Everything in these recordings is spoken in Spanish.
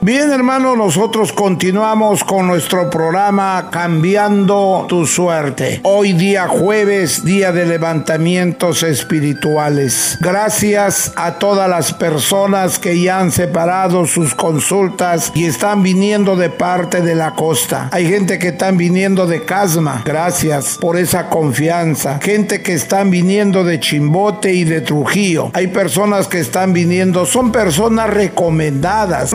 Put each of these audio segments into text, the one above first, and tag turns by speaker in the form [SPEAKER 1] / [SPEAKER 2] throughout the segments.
[SPEAKER 1] Bien, hermano, nosotros continuamos con nuestro programa Cambiando tu Suerte. Hoy día jueves, día de levantamientos espirituales. Gracias a todas las personas que ya han separado sus consultas y están viniendo de parte de la costa. Hay gente que están viniendo de Casma. Gracias por esa confianza. Gente que están viniendo de Chimbote y de Trujillo. Hay personas que están viniendo, son personas recomendadas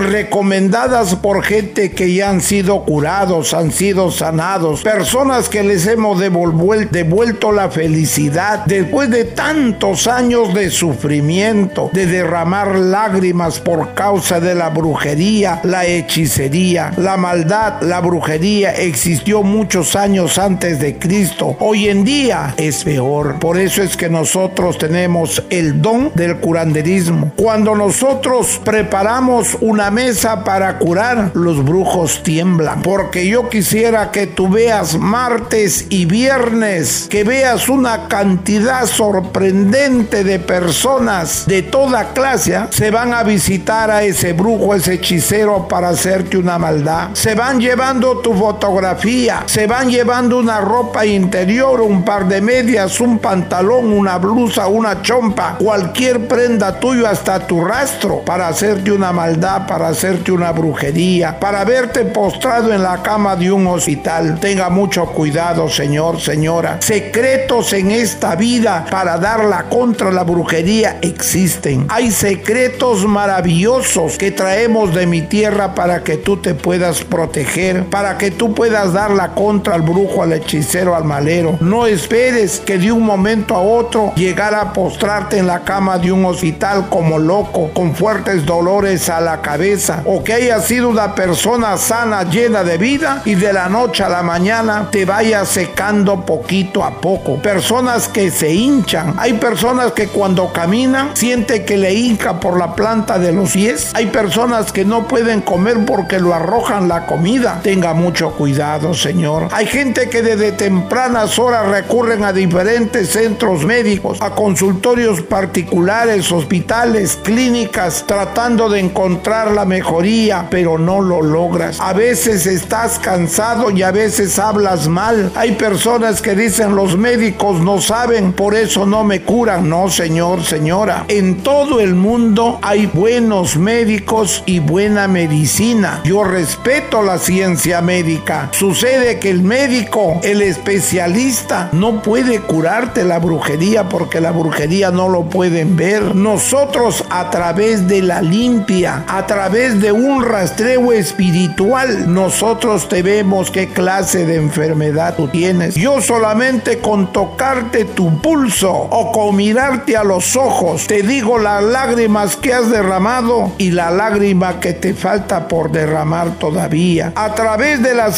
[SPEAKER 1] por gente que ya han sido curados, han sido sanados, personas que les hemos devuelto la felicidad después de tantos años de sufrimiento, de derramar lágrimas por causa de la brujería, la hechicería, la maldad. La brujería existió muchos años antes de Cristo. Hoy en día es peor. Por eso es que nosotros tenemos el don del curanderismo. Cuando nosotros preparamos una mesa para curar, los brujos tiemblan, porque yo quisiera que tú veas martes y viernes, que veas una cantidad sorprendente de personas de toda clase, se van a visitar a ese brujo, ese hechicero, para hacerte una maldad. Se van llevando tu fotografía, se van llevando una ropa interior, un par de medias, un pantalón, una blusa, una chompa, cualquier prenda tuya, hasta tu rastro, para hacerte una maldad, para hacerte una brujería, para verte postrado en la cama de un hospital. Tenga mucho cuidado, señor, señora. Secretos en esta vida para darla contra la brujería existen. Hay secretos maravillosos que traemos de mi tierra para que tú te puedas proteger, para que tú puedas darla contra el brujo, al hechicero, al malero. No esperes que de un momento a otro llegar a postrarte en la cama de un hospital como loco, con fuertes dolores a la cabeza, o que hayas sido una persona sana, llena de vida, y de la noche a la mañana te vaya secando poquito a poco. Personas que se hinchan. Hay personas que cuando caminan siente que le hinca por la planta de los pies. Hay personas que no pueden comer porque lo arrojan la comida. Tenga mucho cuidado, señor. Hay gente que desde tempranas horas recurren a diferentes centros médicos, a consultorios particulares, hospitales, clínicas, tratando de encontrar la mejoría, pero no lo logras. A veces estás cansado y a veces hablas mal. Hay personas que dicen: los médicos no saben, por eso no me curan. No, señor, señora. En todo el mundo hay buenos médicos y buena medicina. Yo respeto la ciencia médica. Sucede que el médico, el especialista, no puede curarte la brujería, porque la brujería no lo pueden ver. Nosotros, a través de la limpia, a través de un rastreo espiritual, nosotros te vemos qué clase de enfermedad tú tienes. Yo solamente con tocarte tu pulso o con mirarte a los ojos te digo las lágrimas que has derramado y la lágrima que te falta por derramar todavía. A través de las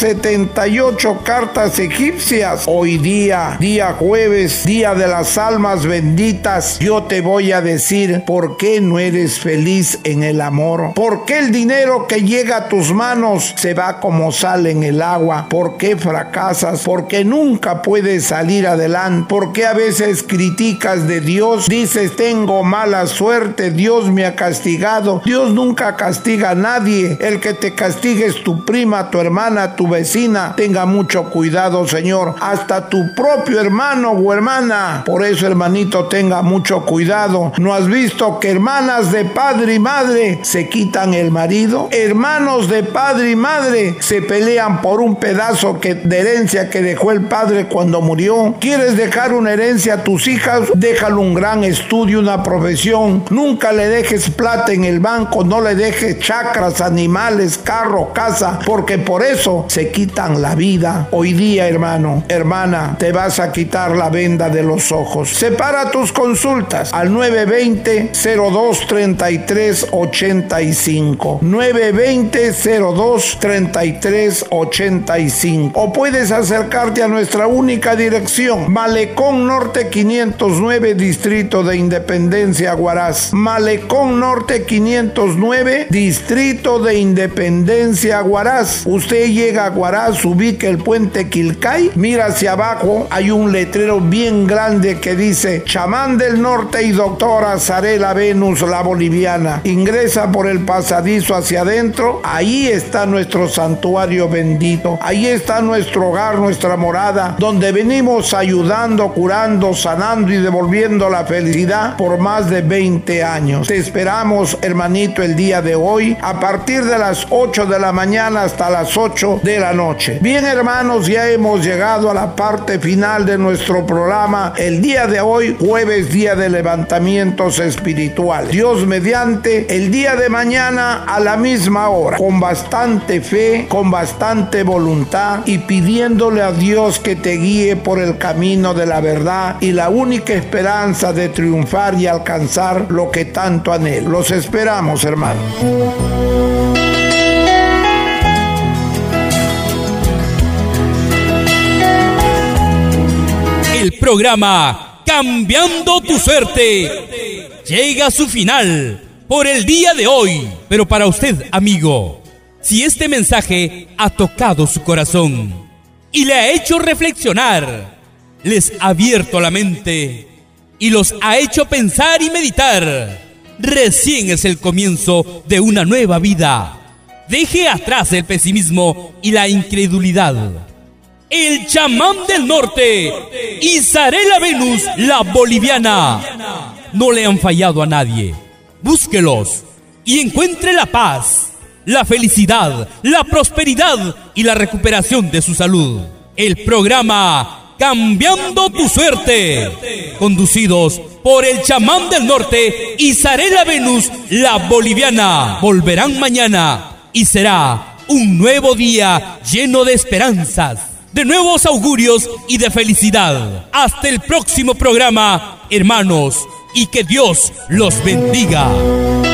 [SPEAKER 1] 78 cartas egipcias, hoy día jueves, día de las almas benditas, yo te voy a decir por qué no eres feliz en el amor, por qué el dinero que llega a tus manos se va como sale en el agua, por qué fracasas, por qué nunca puedes salir adelante, por qué a veces criticas de Dios, dices: tengo mala suerte, Dios me ha castigado. Dios nunca castiga a nadie. El que te castigue es tu prima, tu hermana, tu vecina. Tenga mucho cuidado, señor, hasta tu propio hermano o hermana. Por eso, hermanito, tenga mucho cuidado. ¿No has visto que hermanas de padre y madre se quitan el marido? Hermanos de padre y madre se pelean por un pedazo de herencia que dejó el padre cuando murió. ¿Quieres dejar una herencia a tus hijas? Déjale un gran estudio, una profesión. Nunca le dejes plata en el banco, no le dejes chacras, animales, carro, casa, porque por eso se quitan la vida. Hoy día, hermano, hermana, te vas a quitar la venda de los ojos. Separa tus consultas al 920-02-33-85. 920-02-33-85. O puedes acercarte a nuestra única dirección: Malecón Norte 509, Distrito de Independencia, Huaraz. Malecón Norte 509, Distrito de Independencia, Huaraz. Usted llega a Huaraz, ubica el puente Quilcay, mira hacia abajo, hay un letrero bien grande que dice: Chamán del Norte y Doctora Zarela Venus, la boliviana. Ingresa por el pasadizo hacia adentro, ahí está nuestro santuario bendito, ahí está nuestro hogar, nuestra morada, donde venimos ayudando, curando, sanando y devolviendo la felicidad por más de 20 años. Te esperamos, hermanito, el día de hoy, a partir de las 8 de la mañana hasta las 8 de la noche. Bien, hermanos, ya hemos llegado a la parte final de nuestro programa. El día de hoy, jueves, día de levantamientos espirituales. Dios mediante, el día de mañana a la misma hora, con bastante fe, con bastante voluntad y pidiéndole a Dios que te guíe por el camino de la verdad y la única esperanza de triunfar y alcanzar lo que tanto anhelo. Los esperamos, hermanos.
[SPEAKER 2] El programa Cambiando tu Suerte llega a su final por el día de hoy. Pero para usted, amigo, si este mensaje ha tocado su corazón y le ha hecho reflexionar, les ha abierto la mente y los ha hecho pensar y meditar, recién es el comienzo de una nueva vida. Deje atrás el pesimismo y la incredulidad. El chamán del norte, Isarela Venus, la boliviana, no le han fallado a nadie. Búsquelos y encuentre la paz, la felicidad, la prosperidad y la recuperación de su salud. El programa Cambiando tu Suerte, conducidos por el chamán del norte, Isarela Venus, la boliviana, volverán mañana y será un nuevo día lleno de esperanzas, de nuevos augurios y de felicidad. Hasta el próximo programa, hermanos, y que Dios los bendiga.